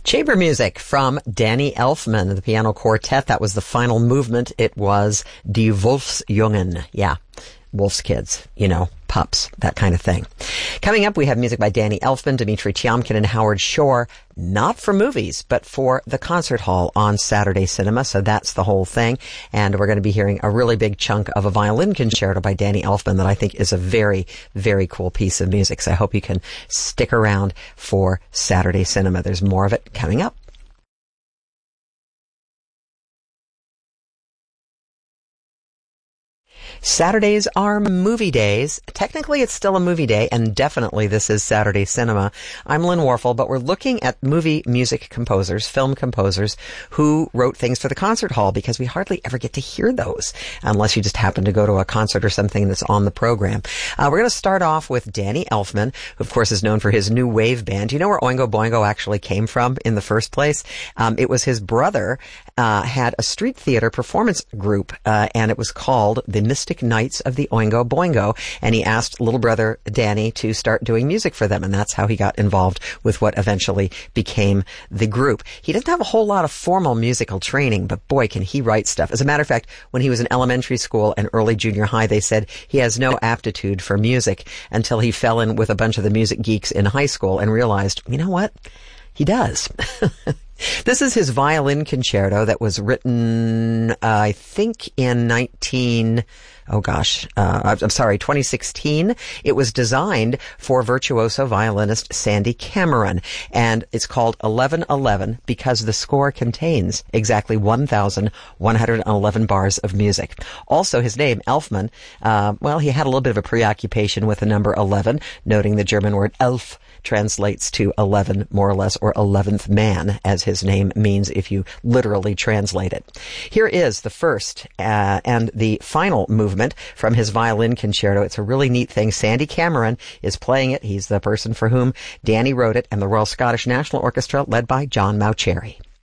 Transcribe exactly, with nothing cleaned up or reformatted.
Chamber music from Danny Elfman, the piano quartet. That was the final movement. It was Die Wolfsjungen. Yeah, wolf's kids, you know, pups, that kind of thing. Coming up, we have music by Danny Elfman, Dmitri Tiomkin, and Howard Shore, not for movies, but for the concert hall on Saturday Cinema. So that's the whole thing. And we're going to be hearing a really big chunk of a violin concerto by Danny Elfman that I think is a very, very cool piece of music. So I hope you can stick around for Saturday Cinema. There's more of it coming up. Saturdays are movie days. Technically, it's still a movie day, and definitely this is Saturday Cinema. I'm Lynn Warfel, but we're looking at movie music composers, film composers, who wrote things for the concert hall, because we hardly ever get to hear those, unless you just happen to go to a concert or something that's on the program. Uh, we're going to start off with Danny Elfman, who, of course, is known for his new wave band. Do you know where Oingo Boingo actually came from in the first place? Um, it was his brother uh, had a street theater performance group, uh, and it was called the Mystic Knights of the Oingo Boingo, and he asked little brother Danny to start doing music for them, and that's how he got involved with what eventually became the group. He doesn't have a whole lot of formal musical training, but boy, can he write stuff. As a matter of fact, when he was in elementary school and early junior high, they said he has no aptitude for music until he fell in with a bunch of the music geeks in high school and realized, you know what? He does. This is his violin concerto that was written, uh, I think, in nineteen, oh gosh, uh, I'm sorry, twenty sixteen. It was designed for virtuoso violinist Sandy Cameron, and it's called eleven eleven because the score contains exactly one thousand one hundred eleven bars of music. Also, his name, Elfman, uh, well, he had a little bit of a preoccupation with the number eleven, noting the German word Elf translates to eleven, more or less, or eleventh man, as his name means if you literally translate it. Here is the first uh, and the final movement from his violin concerto. It's a really neat thing. Sandy Cameron is playing it. He's the person for whom Danny wrote it, and the Royal Scottish National Orchestra, led by John Mauceri.